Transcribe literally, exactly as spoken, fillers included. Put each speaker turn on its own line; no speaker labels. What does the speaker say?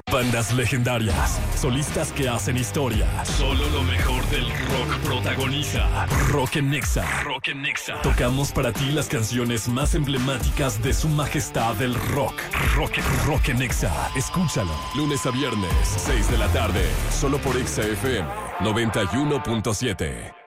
Bandas legendarias, solistas que hacen historia. Solo lo mejor del rock protagoniza Rock en Nexa. Rock en Nexa. Tocamos para ti las canciones más emblemáticas de su majestad el rock. Rock, rock en Nexa. Escúchalo. Lunes a viernes, seis de la tarde. Solo por Exa F M noventa y uno punto siete.